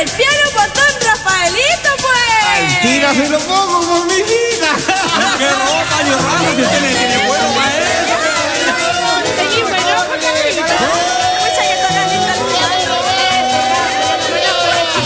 el piano por don Rafaelito, pues. Al tiro se lo pongo con mi vida. ¡Qué ropa, llorando que tiene!